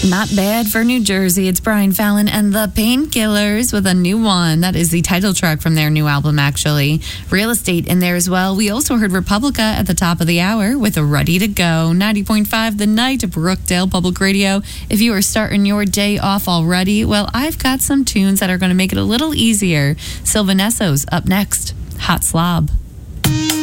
Not bad for New Jersey. It's Brian Fallon and the Painkillers with a new one. That is the title track from their new album, actually. Real Estate in there as well. We also heard Republica at the top of the hour with a Ready to Go. 90.5 The Night, Brookdale Public Radio. If you are starting your day off already, well, I've got some tunes that are going to make it a little easier. Sylvanesso's up next. Hot Slob.